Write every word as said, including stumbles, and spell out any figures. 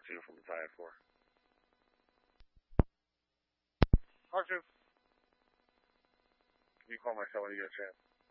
two from Battalion four. R two. Can you call my cell when you get a chance?